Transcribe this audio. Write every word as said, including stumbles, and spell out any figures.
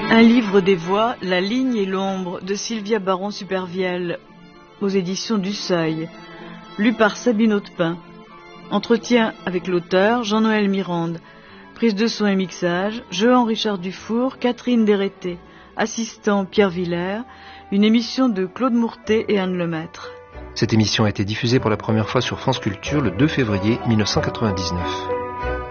Un livre des voix, La ligne et l'ombre de Sylvia Baron-Supervielle aux éditions du Seuil, lu par Sabine Hautepin. Entretien avec l'auteur Jean-Noël Mirande. Prise de son et mixage Jehan-Richard Dufour, Catherine Dérété. Assistant Pierre Villers. Une émission de Claude Mourtet et Anne Lemaître. Cette émission a été diffusée pour la première fois sur France Culture le deux février mille neuf cent quatre-vingt-dix-neuf.